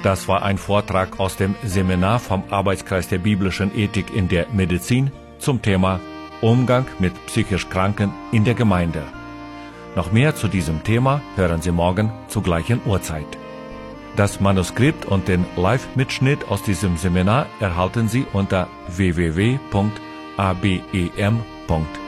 Das war ein Vortrag aus dem Seminar vom Arbeitskreis der biblischen Ethik in der Medizin zum Thema Umgang mit psychisch Kranken in der Gemeinde. Noch mehr zu diesem Thema hören Sie morgen zur gleichen Uhrzeit. Das Manuskript und den Live-Mitschnitt aus diesem Seminar erhalten Sie unter www.abem.de.